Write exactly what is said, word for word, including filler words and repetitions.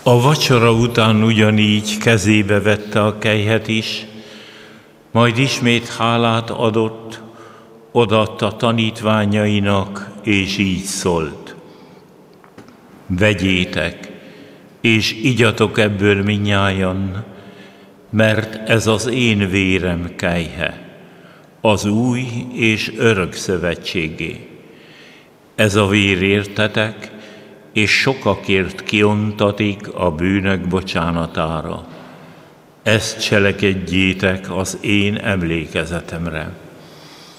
A vacsora után ugyanígy kezébe vette a kelyhet is, majd ismét hálát adott, odaadta tanítványainak, és így szólt: vegyétek, és igyatok ebből mindnyájan, mert ez az én vérem kelyhe, az új és örök szövetségé. Ez a vér értetek, és sokakért kiontatik a bűnök bocsánatára. Ezt cselekedjétek az én emlékezetemre.